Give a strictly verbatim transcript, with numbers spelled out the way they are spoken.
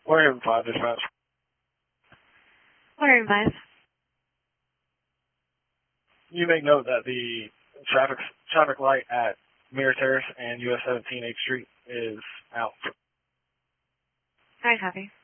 one eight five dispatch. one eight five. You make note that the traffic traffic light at Mirror Terrace and U S seventeen eighth Street is out. I copy.